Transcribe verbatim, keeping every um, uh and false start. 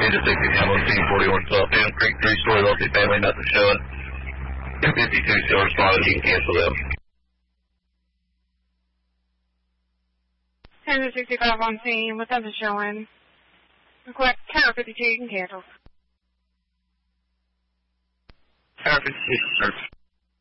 Into sixty-nine on scene, forty-one South Dam Creek, three-story multi-family, nothing showing. fifty-two still responded, you can cancel them. Into sixty-five on scene, with nothing showing. Request Tower fifty-two, you can cancel. Tower fifty-two, search.